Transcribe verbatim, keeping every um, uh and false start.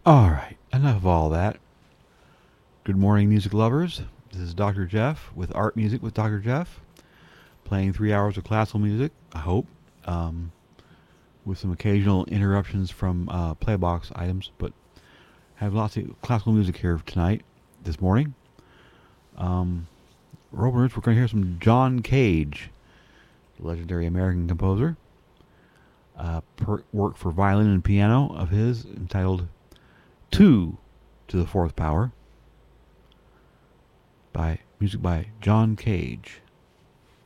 All right, enough of all that. Good morning, music lovers. This is Doctor Jeff with Art Music with Doctor Jeff, playing three hours of classical music, I hope, um, with some occasional interruptions from uh, Playbox items, but have lots of classical music here tonight, this morning. Um, we're going to hear some John Cage, legendary American composer. Uh, per- work for violin and piano of his entitled Two to the Fourth Power, by music by John Cage.